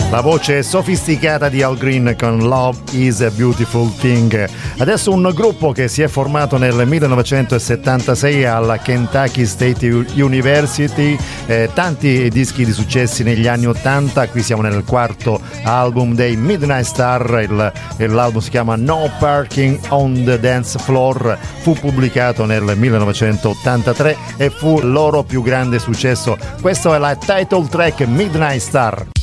La voce sofisticata di Al Green con Love is a Beautiful Thing. Adesso un gruppo che si è formato nel 1976 alla Kentucky State University, tanti dischi di successi negli anni 80. Qui siamo nel quarto album dei Midnight Star, l'album si chiama No Parking on the Dance Floor, fu pubblicato nel 1983 e fu il loro più grande successo. Questo è la title track Midnight Star.